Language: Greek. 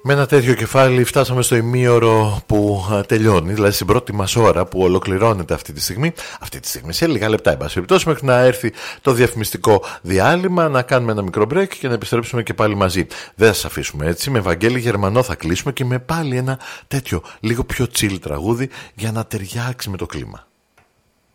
Με ένα τέτοιο κεφάλι φτάσαμε στο ημίωρο που τελειώνει, δηλαδή στην πρώτη μας ώρα που ολοκληρώνεται αυτή τη στιγμή. Αυτή τη στιγμή σε λίγα λεπτά, εν πάση περιπτώσει, μέχρι να έρθει το διαφημιστικό διάλειμμα, να κάνουμε ένα μικρό break και να επιστρέψουμε και πάλι μαζί. Δεν θα σας αφήσουμε έτσι. Με Βαγγέλη Γερμανό θα κλείσουμε και με πάλι ένα τέτοιο λίγο πιο chill τραγούδι για να ταιριάξει με το κλίμα.